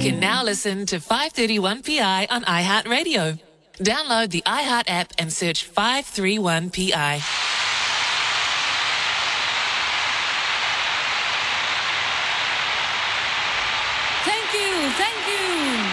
can now listen to 531PI on iHeartRadio. Download the iHeart app and search 531PI. Thank you.